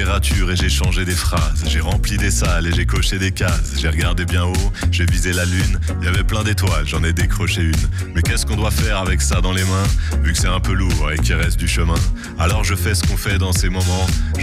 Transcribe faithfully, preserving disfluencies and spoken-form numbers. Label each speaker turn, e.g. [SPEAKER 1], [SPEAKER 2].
[SPEAKER 1] littérature et j'ai changé des phrases. J'ai rempli des salles et j'ai coché des cases. J'ai regardé bien haut, j'ai visé la lune. Il y avait plein d'étoiles, j'en ai décroché une. Mais qu'est-ce qu'on doit faire avec ça dans les mains, vu que c'est un peu lourd et qu'il reste du chemin? Alors je fais ce qu'on fait dans ces moments. Je